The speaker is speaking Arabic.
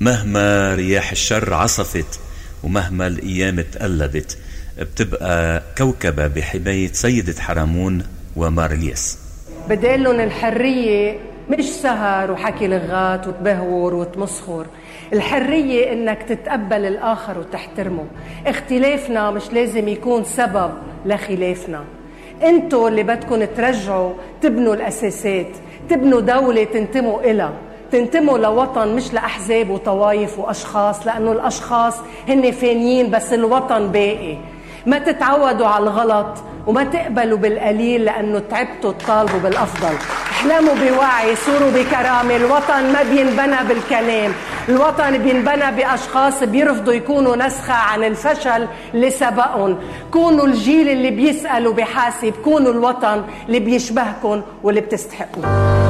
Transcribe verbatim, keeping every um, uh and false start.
مهما رياح الشر عصفت ومهما الأيام تقلبت، بتبقى كوكبة بحماية سيدة حرمون ومارليس. بدالن الحرية مش سهر وحكي لغات وتبهور وتمسخر. الحرية إنك تتقبل الآخر وتحترمه. اختلافنا مش لازم يكون سبب لخلافنا. انتوا اللي بدكن ترجعوا تبنوا الأساسات، تبنوا دولة تنتموا إلها، تنتموا لوطن مش لأحزاب وطوايف وأشخاص، لأنه الأشخاص هن فانيين بس الوطن باقي. ما تتعودوا على الغلط وما تقبلوا بالقليل، لأنه تعبتوا تطالبوا بالأفضل. احلموا بوعي، صوروا بكرامة. الوطن ما بينبنى بالكلام، الوطن بينبنى بأشخاص بيرفضوا يكونوا نسخة عن الفشل اللي سبقهم. كونوا الجيل اللي بيسأل وبيحاسب، كونوا الوطن اللي بيشبهكم واللي بتستحقوه.